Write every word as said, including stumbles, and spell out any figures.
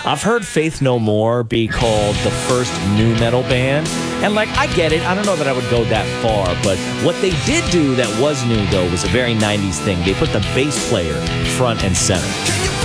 I've heard Faith No More be called the first nu metal band. And, like, I get it. I don't know that I would go that far. But what they did do that was new, though, was a very nineties thing. They put the bass player front and center.